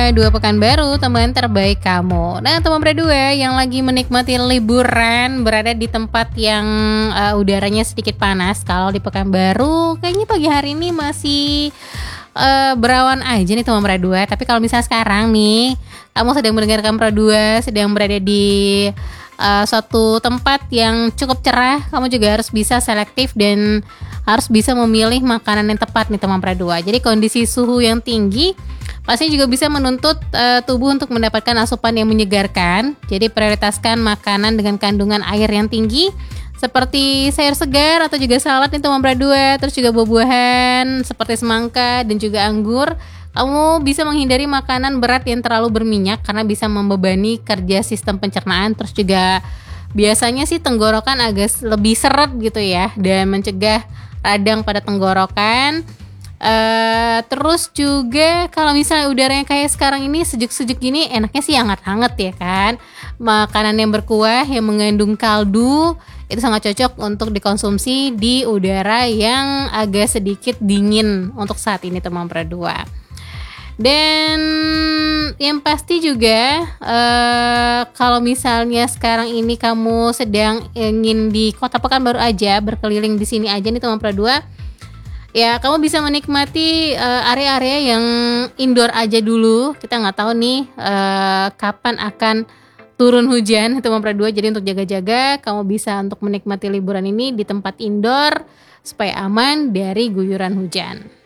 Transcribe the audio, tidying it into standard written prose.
Dua Pekanbaru, teman terbaik kamu. Nah, teman berdua yang lagi menikmati liburan berada di tempat yang udaranya sedikit panas. Kalau di Pekanbaru, kayaknya pagi hari ini masih berawan aja nih teman berdua. Tapi kalau misalnya sekarang nih, kamu sedang mendengarkan berdua, sedang berada di suatu tempat yang cukup cerah, kamu juga harus bisa selektif dan harus bisa memilih makanan yang tepat nih teman berdua. Jadi kondisi suhu yang tinggi pasti juga bisa menuntut tubuh untuk mendapatkan asupan yang menyegarkan. Jadi prioritaskan makanan dengan kandungan air yang tinggi seperti sayur segar atau juga salad nih teman berdua. Terus juga buah-buahan seperti semangka dan juga anggur. Kamu bisa menghindari makanan berat yang terlalu berminyak karena bisa membebani kerja sistem pencernaan. Terus juga biasanya sih tenggorokan agak lebih seret gitu ya, dan mencegah radang pada tenggorokan. Terus juga kalau misalnya udaranya kayak sekarang ini sejuk-sejuk gini, enaknya sih hangat-hangat ya kan. Makanan yang berkuah yang mengandung kaldu itu sangat cocok untuk dikonsumsi di udara yang agak sedikit dingin untuk saat ini teman berdua. Dan yang pasti juga kalau misalnya sekarang ini kamu sedang ingin di Kota Pekanbaru aja, berkeliling di sini aja nih teman berdua, ya kamu bisa menikmati area-area yang indoor aja dulu. Kita nggak tahu nih kapan akan turun hujan teman berdua. Jadi untuk jaga-jaga, kamu bisa untuk menikmati liburan ini di tempat indoor supaya aman dari guyuran hujan.